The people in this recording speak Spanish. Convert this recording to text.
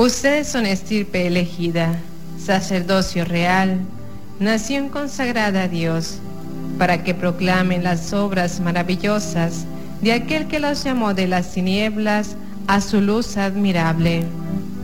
Ustedes son estirpe elegida, sacerdocio real, nación consagrada a Dios, para que proclamen las obras maravillosas de aquel que los llamó de las tinieblas a su luz admirable.